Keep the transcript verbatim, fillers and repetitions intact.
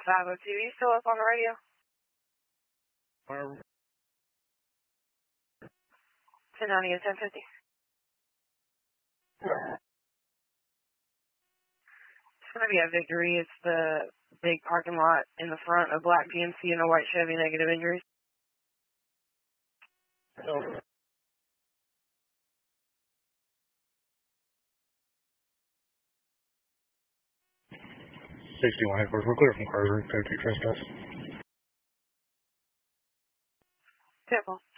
five oh two, you still up on the radio? Uh, ten ninety and ten fifty. It's going to be a Victory. It's the big parking lot in the front, a black G M C and a white Chevy, negative injuries. okay. sixty-one headquarters. We're clear from cars. We're clear to trespass. Careful.